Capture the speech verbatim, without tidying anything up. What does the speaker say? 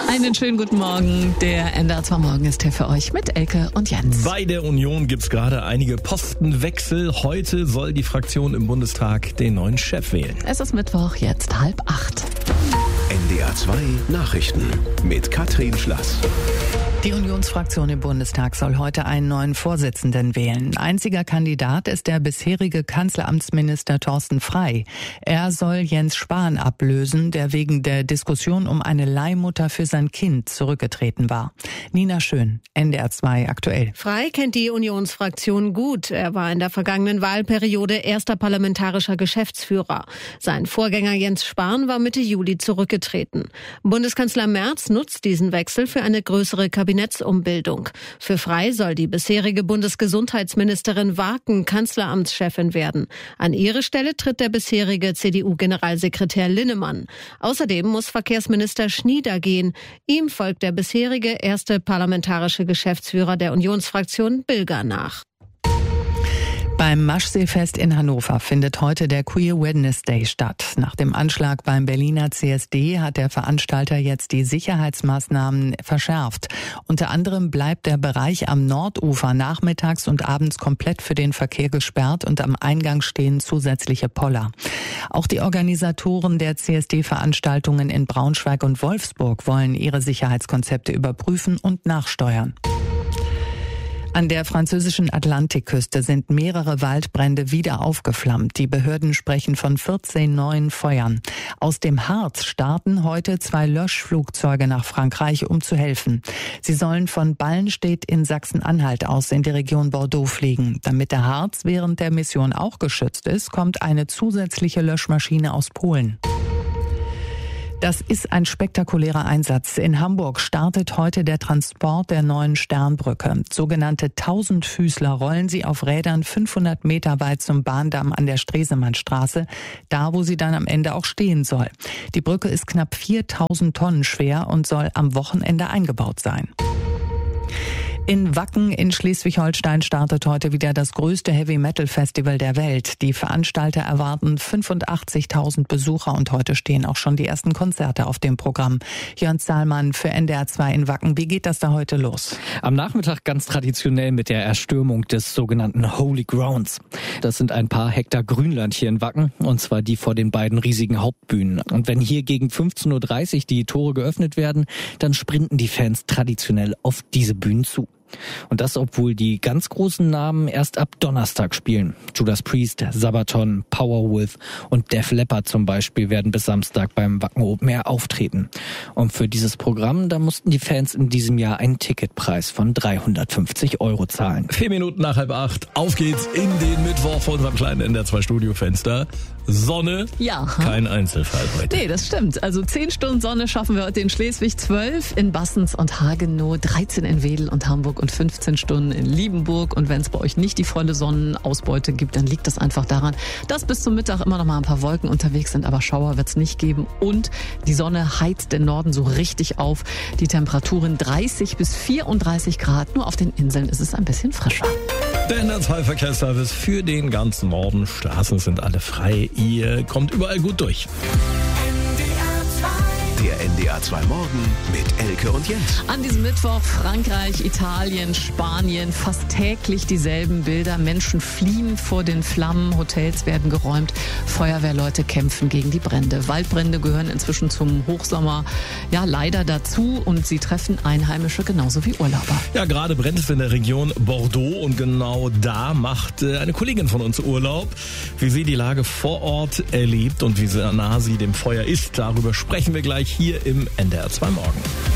Einen schönen guten Morgen. Der N D R zwei Morgen ist hier für euch mit Elke und Jens. Bei der Union gibt's gerade einige Postenwechsel. Heute soll die Fraktion im Bundestag den neuen Chef wählen. Es ist Mittwoch, jetzt halb acht. N D R zwei Nachrichten mit Katrin Schlass. Die Unionsfraktion im Bundestag soll heute einen neuen Vorsitzenden wählen. Einziger Kandidat ist der bisherige Kanzleramtsminister Thorsten Frey. Er soll Jens Spahn ablösen, der wegen der Diskussion um eine Leihmutter für sein Kind zurückgetreten war. Nina Schön, N D R zwei aktuell. Frey kennt die Unionsfraktion gut. Er war in der vergangenen Wahlperiode erster parlamentarischer Geschäftsführer. Sein Vorgänger Jens Spahn war Mitte Juli zurückgetreten. Bundeskanzler Merz nutzt diesen Wechsel für eine größere Kabinettsumbildung. Für Frey soll die bisherige Bundesgesundheitsministerin Waken Kanzleramtschefin werden. An ihre Stelle tritt der bisherige C D U-Generalsekretär Linnemann. Außerdem muss Verkehrsminister Schnieder gehen. Ihm folgt der bisherige erste parlamentarische Geschäftsführer der Unionsfraktion Bilger nach. Beim Maschseefest in Hannover findet heute der Queer Wednesday statt. Nach dem Anschlag beim Berliner C S D hat der Veranstalter jetzt die Sicherheitsmaßnahmen verschärft. Unter anderem bleibt der Bereich am Nordufer nachmittags und abends komplett für den Verkehr gesperrt und am Eingang stehen zusätzliche Poller. Auch die Organisatoren der C S D-Veranstaltungen in Braunschweig und Wolfsburg wollen ihre Sicherheitskonzepte überprüfen und nachsteuern. An der französischen Atlantikküste sind mehrere Waldbrände wieder aufgeflammt. Die Behörden sprechen von vierzehn neuen Feuern. Aus dem Harz starten heute zwei Löschflugzeuge nach Frankreich, um zu helfen. Sie sollen von Ballenstedt in Sachsen-Anhalt aus in die Region Bordeaux fliegen. Damit der Harz während der Mission auch geschützt ist, kommt eine zusätzliche Löschmaschine aus Polen. Das ist ein spektakulärer Einsatz. In Hamburg startet heute der Transport der neuen Sternbrücke. Sogenannte Tausendfüßler rollen sie auf Rädern fünfhundert Meter weit zum Bahndamm an der Stresemannstraße, da wo sie dann am Ende auch stehen soll. Die Brücke ist knapp viertausend Tonnen schwer und soll am Wochenende eingebaut sein. In Wacken in Schleswig-Holstein startet heute wieder das größte Heavy-Metal-Festival der Welt. Die Veranstalter erwarten fünfundachtzigtausend Besucher und heute stehen auch schon die ersten Konzerte auf dem Programm. Jörn Zahlmann für N D R zwei in Wacken. Wie geht das da heute los? Am Nachmittag ganz traditionell mit der Erstürmung des sogenannten Holy Grounds. Das sind ein paar Hektar Grünland hier in Wacken, und zwar die vor den beiden riesigen Hauptbühnen. Und wenn hier gegen fünfzehn Uhr dreißig die Tore geöffnet werden, dann sprinten die Fans traditionell auf diese Bühnen zu. Und das, obwohl die ganz großen Namen erst ab Donnerstag spielen. Judas Priest, Sabaton, Powerwolf und Def Leppard zum Beispiel werden bis Samstag beim Wacken Open Air auftreten. Und für dieses Programm, da mussten die Fans in diesem Jahr einen Ticketpreis von dreihundertfünfzig Euro zahlen. Vier Minuten nach halb acht. Auf geht's in den Mittwoch vor unserem kleinen N D R zwei Studiofenster. Sonne, ja. Kein Einzelfall heute. Nee, das stimmt. Also zehn Stunden Sonne schaffen wir heute in Schleswig, zwölf in Bassens und Hagenow, dreizehn in Wedel und Hamburg und fünfzehn Stunden in Liebenburg. Und wenn es bei euch nicht die volle Sonnenausbeute gibt, dann liegt das einfach daran, dass bis zum Mittag immer noch mal ein paar Wolken unterwegs sind, aber Schauer wird es nicht geben. Und die Sonne heizt den Norden so richtig auf. Die Temperaturen dreißig bis vierunddreißig Grad. Nur auf den Inseln ist es ein bisschen frischer. Der N D R zwei Verkehrsservice für den ganzen Norden. Straßen sind alle frei. Ihr kommt überall gut durch. Der N D R zwei Morgen mit Elke und Jens. An diesem Mittwoch Frankreich, Italien, Spanien, fast täglich dieselben Bilder. Menschen fliehen vor den Flammen, Hotels werden geräumt, Feuerwehrleute kämpfen gegen die Brände. Waldbrände gehören inzwischen zum Hochsommer ja leider dazu und sie treffen Einheimische genauso wie Urlauber. Ja, gerade brennt es in der Region Bordeaux und genau da macht eine Kollegin von uns Urlaub. Wie sie die Lage vor Ort erlebt und wie nah sie dem Feuer ist, darüber sprechen wir gleich hier im N D R zwei Morgen.